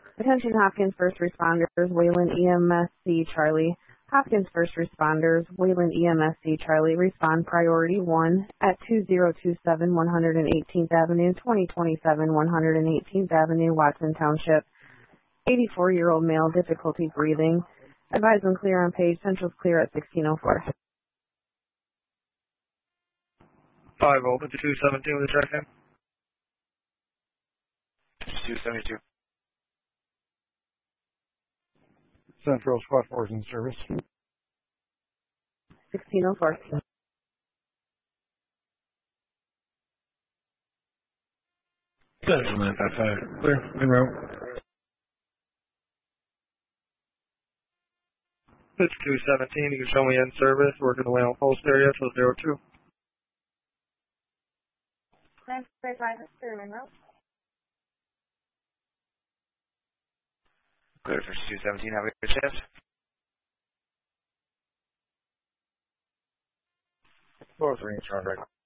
Attention Hopkins First Responders, Wayland EMSC Charlie. Hopkins First Responders, Wayland EMSC Charlie, respond priority 1 at 2027 118th Avenue, 2027 118th Avenue, Watson Township. 84-year-old male, difficulty breathing. Advise when clear on page. Central's clear at 1604. 5 open to 217 with the check-in. 272. Central Squad 4 is in service. 1604. Central 955. Clear. En route. It's 217. You can show me in service. Working away on post area till 02. 955 is clear. En route. Clear for 217. Have a good shift. Floor 3 is on right.